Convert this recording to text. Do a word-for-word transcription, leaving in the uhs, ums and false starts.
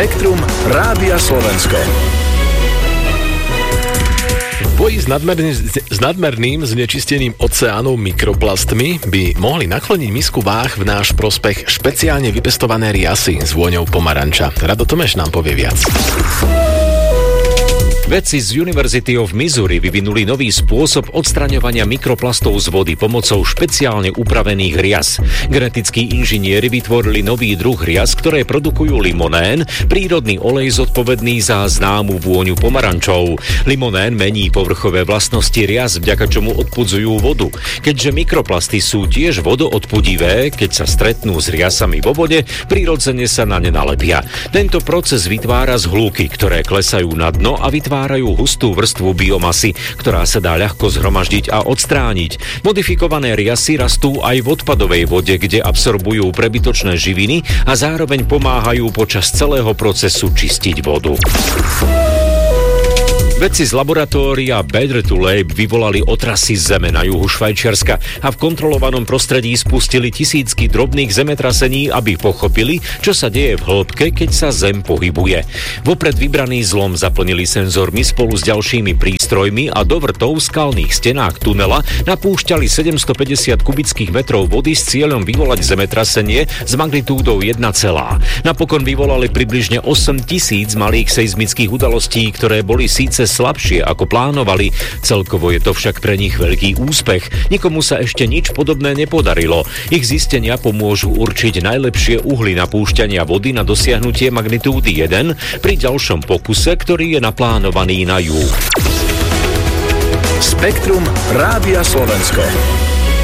Spektrum Rádia Slovensko. V boji s, nadmerným, s nadmerným znečistením oceánov mikroplastmi by mohli nakloniť misku váh v náš prospech špeciálne vypestované riasy s vôňou pomaranča. Rado Tomeš nám povie viac. Vedci z University of Missouri vyvinuli nový spôsob odstraňovania mikroplastov z vody pomocou špeciálne upravených rias. Genetickí inžinieri vytvorili nový druh rias, ktoré produkujú limonén, prírodný olej zodpovedný za známu vôňu pomarančov. Limonén mení povrchové vlastnosti rias, vďaka čomu odpudzujú vodu. Keďže mikroplasty sú tiež vodoodpudivé, keď sa stretnú s riasami vo vode, prirodzene sa na ne nalepia. Tento proces vytvára zhlúky, ktoré klesajú na dno a vytvárajú vytvárajú hustú vrstvu biomasy, ktorá sa dá ľahko zhromaždiť a odstrániť. Modifikované riasy rastú aj v odpadovej vode, kde absorbujú prebytočné živiny a zároveň pomáhajú počas celého procesu čistiť vodu. Vedci z laboratória Better to Lab vyvolali otrasy zeme na juhu Švajčiarska a v kontrolovanom prostredí spustili tisícky drobných zemetrasení, aby pochopili, čo sa deje v hĺbke, keď sa zem pohybuje. Vopred vybraný zlom zaplnili senzormi spolu s ďalšími prístrojmi a do vrtov v skalných stenách tunela napúšťali sedemstopäťdesiat kubických metrov vody s cieľom vyvolať zemetrasenie s magnitúdou jedna. Napokon vyvolali približne osem tisíc malých seizmických udalostí, ktoré boli síce slabšie ako plánovali. Celkovo je to však pre nich veľký úspech. Nikomu sa ešte nič podobné nepodarilo. Ich zistenia pomôžu určiť najlepšie uhly napúšťania vody na dosiahnutie magnitúdy jeden pri ďalšom pokuse, ktorý je naplánovaný na júl. Spektrum Rádia Slovensko.